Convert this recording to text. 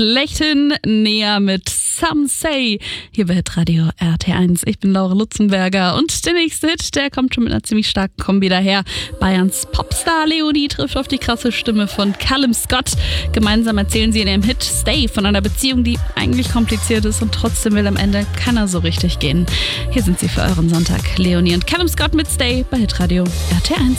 Schlechthin näher mit Some Say hier bei Radio RT1. Ich bin Laura Lutzenberger und der nächste Hit, der kommt schon mit einer ziemlich starken Kombi daher. Bayerns Popstar Leonie trifft auf die krasse Stimme von Callum Scott. Gemeinsam erzählen sie in ihrem Hit Stay von einer Beziehung, die eigentlich kompliziert ist und trotzdem will am Ende keiner so richtig gehen. Hier sind sie für euren Sonntag. Leonie und Callum Scott mit Stay bei Hitradio RT1.